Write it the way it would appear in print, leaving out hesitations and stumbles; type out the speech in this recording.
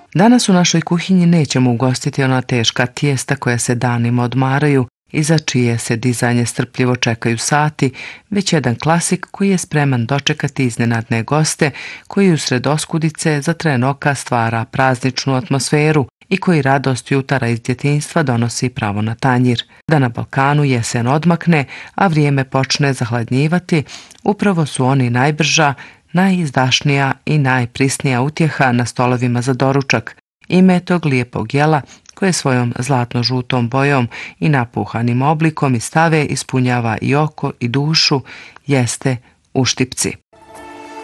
Danas u našoj kuhinji nećemo ugostiti ona teška tijesta koja se danima odmaraju i za čije se dizanje strpljivo čekaju sati, već jedan klasik koji je spreman dočekati iznenadne goste, koji usred oskudice za tren oka stvara prazničnu atmosferu i koji radost jutara iz djetinjstva donosi pravo na tanjir. Da na Balkanu jesen odmakne, a vrijeme počne zahladnjivati, upravo su oni najbrža, najizdašnija i najprisnija utjeha na stolovima za doručak. Ime tog lijepog jela, koje svojom zlatno-žutom bojom i napuhanim oblikom i stave ispunjava i oko i dušu, jeste uštipci.